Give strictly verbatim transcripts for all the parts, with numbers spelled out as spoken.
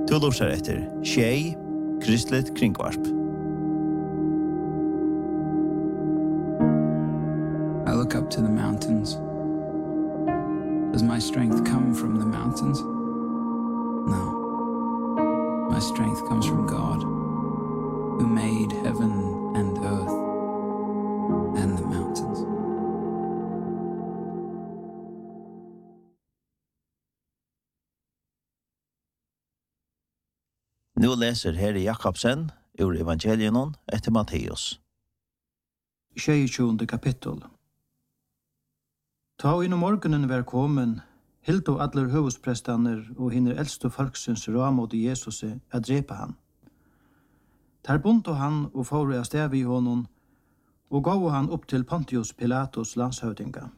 Du lurer etter Tjei, Kristelig Kringvarp. I look up to the mountains. Does my strength come from the mountains? No. My strength comes from God, who made heaven and earth and the mountains. Nu leser Herre Jakobsen ur Evangelien etter Matteus. tjugoåttonde kapittel. Ta inn om morgenen var komen, hilt og adler høvesprestaner og hinner eldste folksens ram til Jesus at drepa han. Der bunte han og fåre av stev i honom, og gav han opp til Pontius Pilatus landshøvdinga.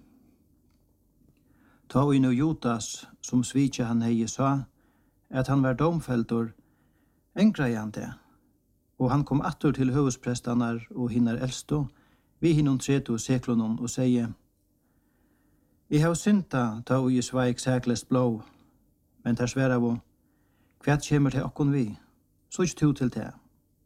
Ta inn og Judas, som svitja han hei sa, at han var domfeltor, engrei han det, og han kom atter til høvesprestanar og hinner eldste, vi hinnom treto seklonon og sier, I har synta ta og i sveik sæklest blå, men tar sværa av, hva kommer til okkon vi, så ikke to til det.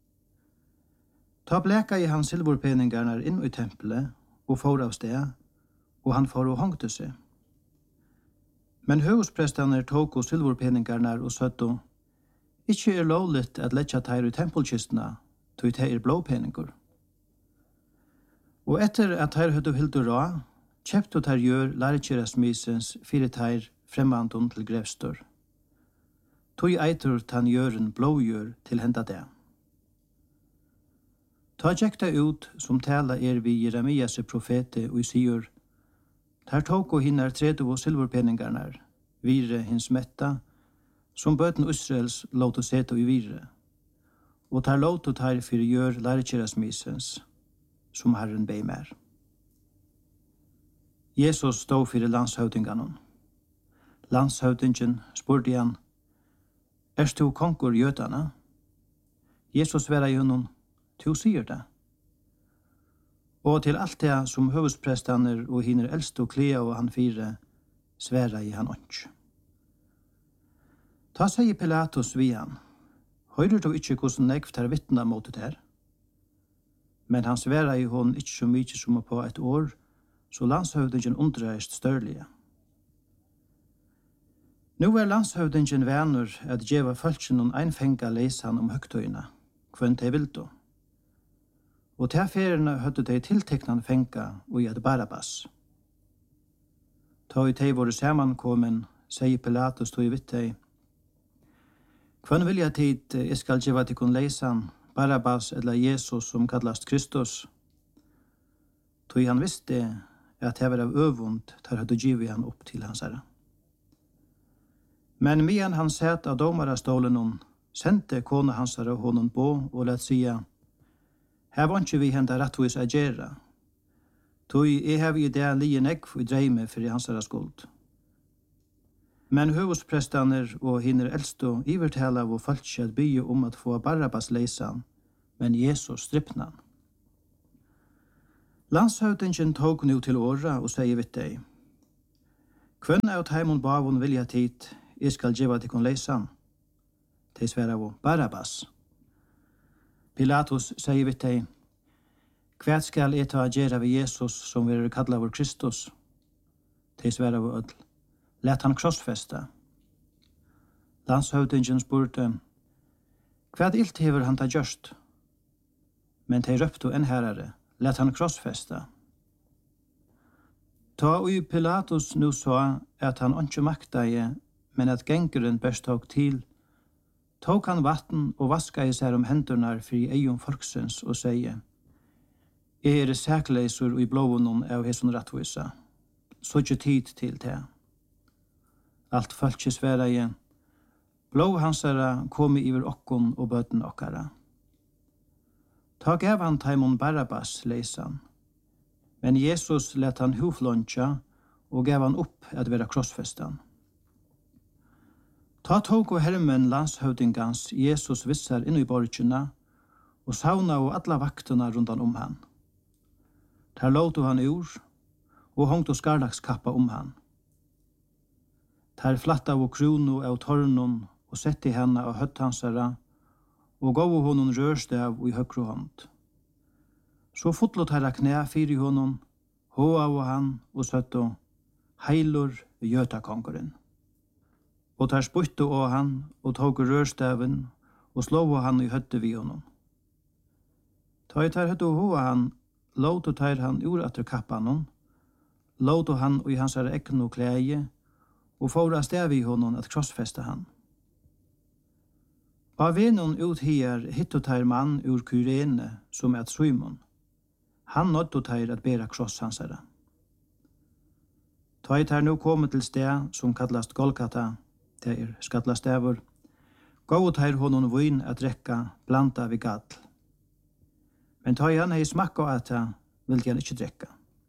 Ta bleka i hans silverpeningarnar inn i tempelet og får av sted, og han får og hongte seg. Men høvesprestanar tok og silverpeningarnar og søtto, Ikke er lovligt at letja teir i tempelkistena, tog teir blåpeningur. Og etter at teir høyde hildur ra, kjepto teir gjør lærkjerasmisens fire teir fremmandun til grevstor. Tog eitur tan gjøren blågjør til henda det. Ta tjekta ut som tala er vi Jeremias profete og i sier, ter tok og hinnar tredo og silverpeningarnar, vire hins metta, som bøten Israels låt seta i vire, og tar låt og tar for gjør lærkjerasmisens, som Herren bei mer. Jesus stod for landshøvdinganon. Landshøvdingen spurte han, «Erst du konkur jøtana?» Jesus sværa i honom, «Tu sier det». Og til alt det som høvesprestaner og hinner eldste og klea og han fire, sværa i han ånds. Ta sier Pilatus vi han, «Høyrer du ikke hvordan nekv tar vittna mot det her?» Men han sværa i hon ikke så mykje som på et år, så landshøvdingen undreist størlige. Nu er landshøvdingen venner at djeva følgen noen einfenga leisan om høgtøyna, kvendt de vildo. Og til feriene høtte de tilteknan fenga og i at Barabbas. Ta i de våre samankommen, sier Pilatus tog i vittei, Kvann vilja tid jeg skal djeva til kun leisan, Barabbas eller Jesus som kallast Kristus. Tog han visste at det var av øvund, tar hadde givet han opp til hans herre. Men medan han sett av domarastolen, sendte kone hans herre honom på og lett sia, her var ikke vi henda rettvis agera. Tog jeg har i det lige negv i dreime for hans herre skuld. Men høvesprestaner og hinner eldstå ivertala av falskjad bygge om at få Barabbas leisan, men Jesus strippna han. Landshøvdingen tog nu til åra og sier vitt deg, «Kvønn av taimon bavon vilja tid, jeg skal djeva til kon leisan?» De sværa av Barabbas. Pilatus sier vitt deg, «Hva skal jeg ta gjerra ved Jesus som vil kalla vår Kristus?» De sværa av ødel. Lät han krossfesta. Landshøvdingen spurte, «Hva ilt hever han ta gjørst?» Men de røpte en herare, lät han krossfesta. Ta og Pilatus nu sa at han ikke maktaie, men at gengeren best tog til, tog han vatten og vaska i seg om hendurnar for i eion folksens og sier, «Jeg er sækleisur i blåvunnen av hesson rattvisa, så ikke tid til det.» Alt fölkje sværa i, blå hansara komi iver okkon og bøten okkara. Ta gav han taimon Barabbas leisan, men Jesus let han huflonja og gav han opp at vera krossfestan. Ta tog og hermen landshøvdingans Jesus vissar inn i borgjuna og sauna og alla vaktuna rundan om han. Der låto han ur og hongt og skarlagskappa om han. Der flatta av krono av tornon og sette henne av høttansara, og gav honom rørstav i høyre hånd. Så fotlot herra knæ fyri honom, hoa av han og søtto, heilur Jötakongeren. Og tar spytte av han, og tog rørstaven, og slå han i høtte vi honom. Ta i tar høtte hoa han, låt tar han ur atter kappanon, låt han og i hans ekno klæje, og fåra stav i honom at krossfesta han. Av venon ut her hitto tar mann ur Kyrene, som er Simon. Han nådde tar at bera kross hans herre. Ta i tar nu kommet til sted som kallast Golgata, det er skattlastäver, gav tar honom vin at drekka blanda vid gall. Men ta i han hei smakka at han ville han ikke drekka.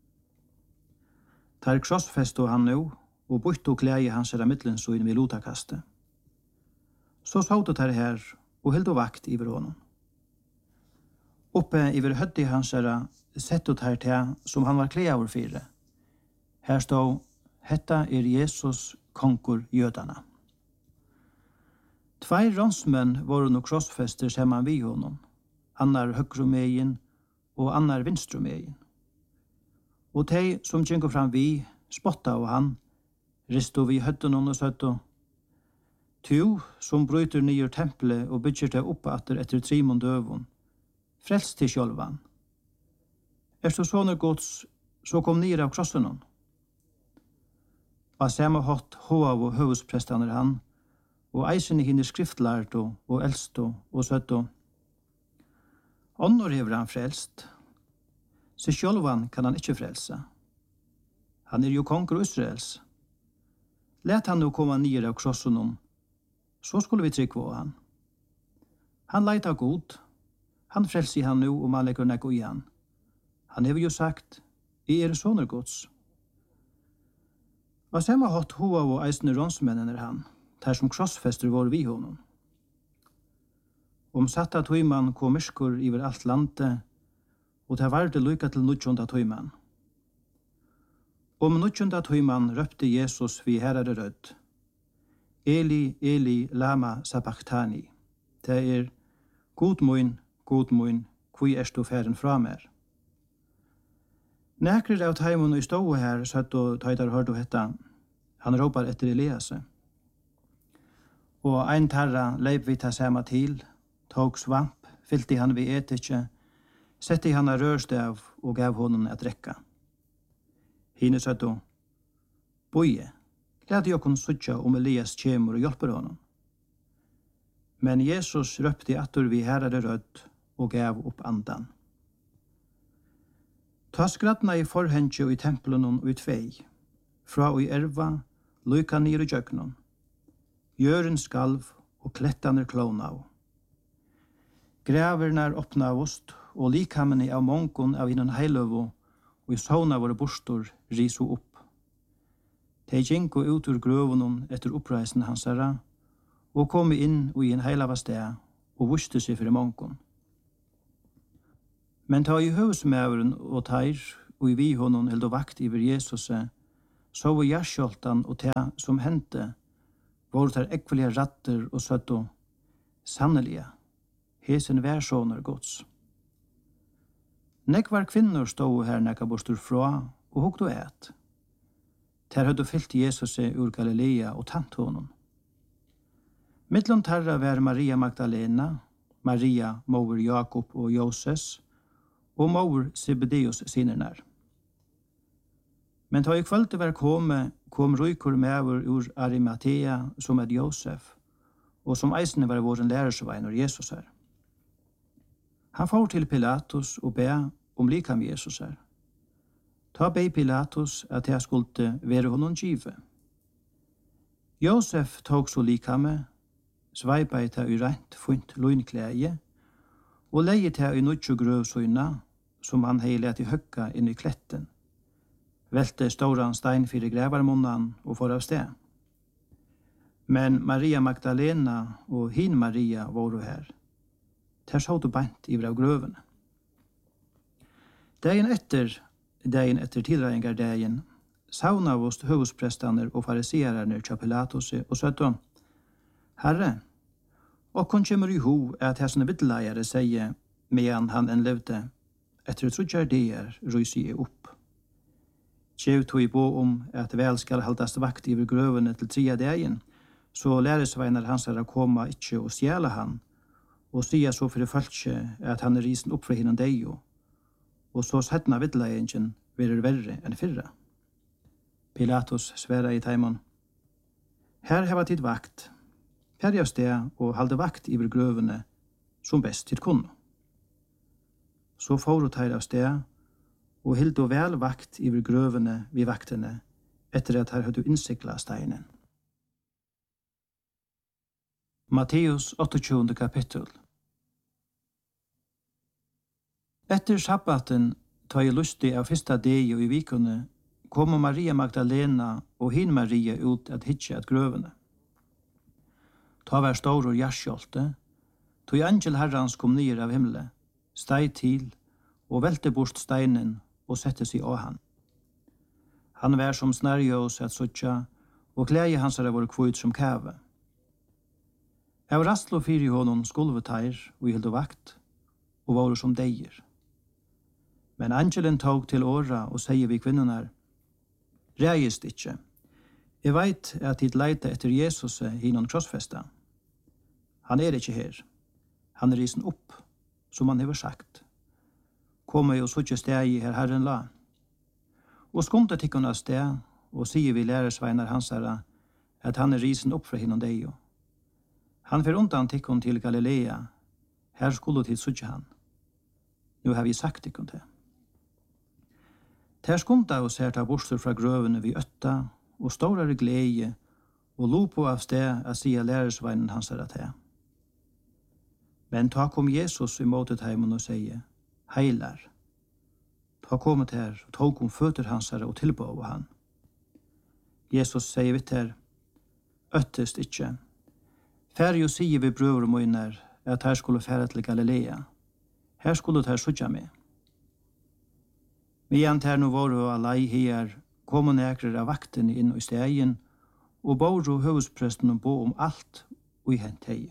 Tar krossfesto han nu, og bytto klæje hans herre mittlensuin vid lotakaste. Så såg tar her, og heldo vakt iver honom. Oppe iver høtti hans herre, sett tar til som han var klæver fire. Her stod, hetta er Jesus konkur jødana. Tvei ronsmenn var no krossfester saman vi honom, annar høgrumegin og annar vinstrumegin. Og tei som gjengur fram vi, spotta av han, risto vi høttenon og søtto. Tu som bryter nyer tempelet og byggjer det opp atter etter trimon døvun, frelst til sjølvan. Er så sånne gods, så kom nyer av krossenon. Av samme hatt hoa og høvesprestaner han, og eisen i hinne skriftlærto og eldsto og søtto. Åndor hever han frelst. Så sjølvan kan han ikke frelse. Han er jo konger Israels. Let han nå komme nyer av krossenon, så skulle vi trykke på han. Han leita god. Han frelser han nå og man legger nekko i han. Han har jo sagt, I er sånne gods. Av samme hatt hoa og eisne ronsmennen er han, der som krossfester var vi honom. Om satta tøyman kom myrskur iver alt landet, og det var det lykka til nutjonda tøyman. Om nutjonda tøyman røpte Jesus vi herare rødd. Eli, Eli, lama sabachthani. Det er god moin, god moin, kui er du færen fra mer. Nekrir av taimon i ståu her, søtt og tøydar hørdu hetta, han råpar etter Eliase. Og ein tarra leip vi ta sama til, tog svamp, fyllte han vi etikje, sette han a rørstav og gav honom at drekka. Hine søtt og, boie, lade jeg kunne sutja om Elias kjemur og hjelper honom. Men Jesus røpte atur vi herare rødd og gav opp andan. Ta skratna i forhengje og i tempelen og i tvei, fra og i erva, lykka nir i jøknon. Gjøren skalv og klettaner klona av. Græverne er åpna av ost, og likhammene av mongon av innan heiløvo, og i sauna våre bostor riso opp. De gjenko ut ur grøvonon etter oppreisen hans herra, og kom inn og i en heilava sted, og vuste seg for mongon. Men ta i høvesmæveren og teir, og i vi honom held og vakt iver Jesus, så var jarsjoltan og te som hente, var der ekvelige ratter og søtto, sannelige, hesen værsåner gods. Nekvar kvinnor stod her nekka bostur fra, og hukte og et. Ter hadde fyllt Jesus ur Galilea og tant honom. Mittlom tarra var Maria Magdalena, Maria, mover Jakob og Joses, og mover Zebedeus sinernar. Men ta i kvölde var komme, kom rykur mever ur Arimathea, som er Josef, og som eisne var våren lærersvein og Jesus her. Han får til Pilatus og be om likam Jesus her. Ta be Pilatus at jeg skulle være honom givet. Josef tog så likame, sveipa ta i rent funt løgnklæje, og leie ta i nødtjo grøvsøyna, som han hei let i høkka inn i kletten. Velte ståran stein fyrir grævarmunnan og for av sted. Men Maria Magdalena og hin Maria var her. Der så du bant i av grøvene. Dagen etter, dagen etter tilreiningar dagen, sauna vost høvesprestaner og fariseerarner tja Pilatus og søtton. Herre, og kun kommer i ho at hessene vittleiere sier, medan han enn levde, etter trudjar dier rysi jeg opp. Tjev tog i bo om at vel skal haltast vakt iver grøvene til tria dagen, så læresveinar hans er å koma ikkje og stjæla han, og sia så for falskje at han er risen opp fra hinnan deio, og så settna vittleien verer verre enn fyrra. Pilatus sværa i taimon. Her heva tid vakt, fer av sted og halde vakt iver grøvene som best tid kunne. Så får teir av sted, og hildo vel vakt iver grøvene vid vaktene, etter at her høyde innsikla steinen. Matteus åttiotjugonde kapittel. Etter sabbaten ta i lustig av fyrsta deio i vikone, kom Maria Magdalena og hin Maria ut at hitje at grøvene. Ta var stor og gjerskjolte, tog angel herrans kom nyer av himle, steg til og velte bort steinen og sette seg av han. Han var som snarjås at suttja, og klæje hans er vår kvitt som kæve. Av rastlo fyri honom skulveteir og hildo vakt, og var som deier. Men angelen tog til åra og sier vi kvinnenar, reist ikkje. Jeg veit at hit leita etter Jesus hinnom krossfesta. Han er ikkje her. Han er risen opp, som han hever sagt. Kommer jo suttje steg her Herren la. Og skumta tikkuna steg, og sier vi lærersveinar hansara, at han er risen opp fra hinnom deio. Han fer undan tikkun til Galilea, her skulle tid suttje han. Nu har vi sagt tikkun til. Ter skumta og ser ta borstur fra grøvene vi øtta, og stårare gleie, og lopo av sted a sia lærersveinen hansara til. Men ta kom Jesus i måtet heimen og sier, heilar. Ta kommet her, og tog om føtter hansara og tilbå av han. Jesus sier vitt her, øttest ikkje. Fær jo sier vi brøver og møyner, at her skulle fære til Galilea. Her skulle her sutja med. Medan her nå var og alai her, kom og nekrer av vakten inn i stegen, og bor og høvespresten og bo om alt, og i hent hei.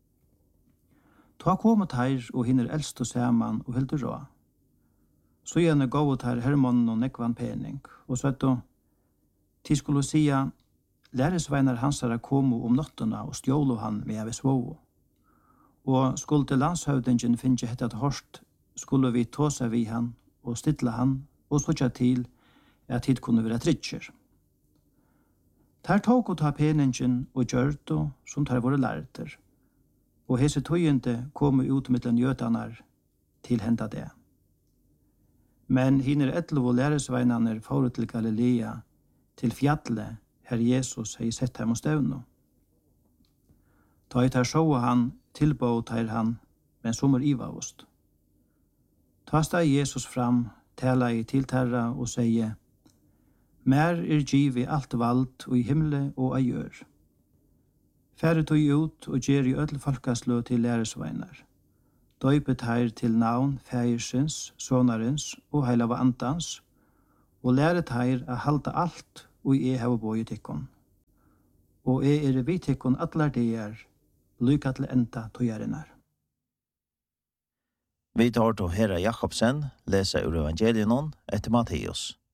Ta kommet her og hinner eldst og saman og hilder rå. Så gjerne gav her Hermannen og nekvan pening, og så etter, de skulle sia, læresveinar hansara komo om nottena og stjålo han med av svovo. Og skulle landshøvdingen finne hette hårst, skulle vi tåsa vi han og stilla han og sutja til at hit kunne være tritsjer. Ter tog og ta peningen og gjørto som tar våre lærter, og hese tøyende kom ut mittan jötanar til henda det. Men hinner etlo og læresveinaner får til Galilea, til fjallet, her Jesus hei sett hem og stevno. Ta i tar sjå han, tilbå tar han, men som er ivavost. Ta steg Jesus fram, tala i tiltarra og sier, mer er givi alt vald og i himle og a gjør. Færre tog ut og gjer i ødel folkaslå til læresveinar. Døypet her til navn fægersins, sonarins og heilava andans, og læret her a halda alt og jeg har boi tikkun. Og jeg er vi tikkun atlar deir, lykka til enda togjerinar. Vi tar til Herre Jakobsen, lesa ur evangelien etter Matteus.